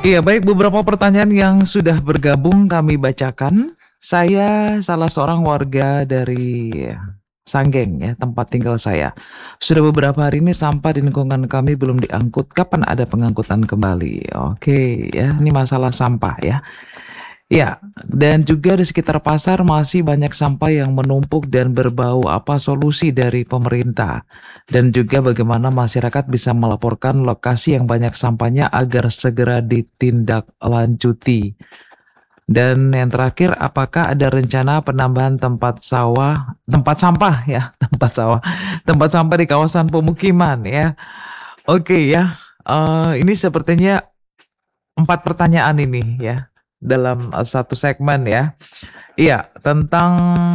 Iya, baik, beberapa pertanyaan yang sudah bergabung kami bacakan. Saya salah seorang warga dari Sanggeng ya, tempat tinggal saya. Sudah beberapa hari ini sampah di lingkungan kami belum diangkut. Kapan ada pengangkutan kembali? Oke, ya, ini masalah sampah ya. Ya, dan juga di sekitar pasar masih banyak sampah yang menumpuk dan berbau. Apa solusi dari pemerintah? Dan juga bagaimana masyarakat bisa melaporkan lokasi yang banyak sampahnya agar segera ditindaklanjuti. Dan yang terakhir, apakah ada rencana penambahan tempat sampah ya, tempat sampah di kawasan pemukiman ya? Oke ya, ini sepertinya 4 pertanyaan ini ya dalam satu segmen ya. Iya, tentang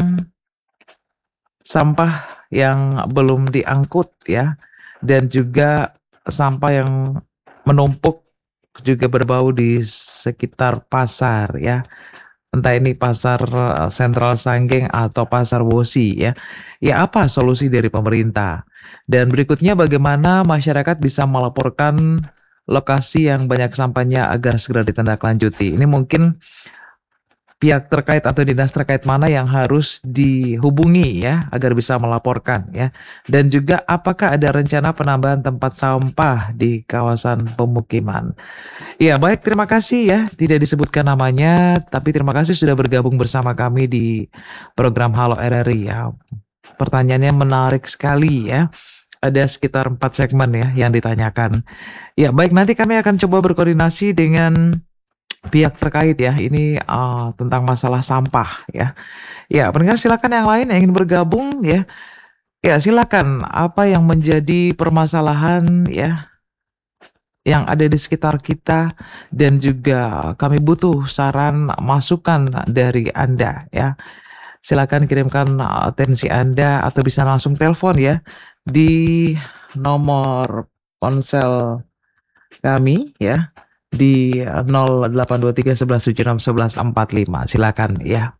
sampah yang belum diangkut ya, dan juga sampah yang menumpuk juga berbau di sekitar pasar ya. Entah ini pasar Sentral Sanggeng atau pasar Wosi ya. Ya, apa solusi dari pemerintah? Dan berikutnya bagaimana masyarakat bisa melaporkan lokasi yang banyak sampahnya agar segera ditindaklanjuti. Ini mungkin pihak terkait atau dinas terkait mana yang harus dihubungi ya agar bisa melaporkan ya. Dan juga apakah ada rencana penambahan tempat sampah di kawasan pemukiman. Iya, baik, terima kasih ya. Tidak disebutkan namanya, tapi terima kasih sudah bergabung bersama kami di program Halo RRI ya. Pertanyaannya menarik sekali ya. Ada sekitar 4 segmen ya yang ditanyakan. Ya, baik, nanti kami akan coba berkoordinasi dengan pihak terkait ya. Ini tentang masalah sampah ya. Ya, pendengar silakan yang lain yang ingin bergabung ya. Ya, silakan. Apa yang menjadi permasalahan ya yang ada di sekitar kita, dan juga kami butuh saran masukan dari Anda ya. Silakan kirimkan atensi Anda atau bisa langsung telepon ya di nomor ponsel kami ya di 0823 11 76 11 45. Silakan ya.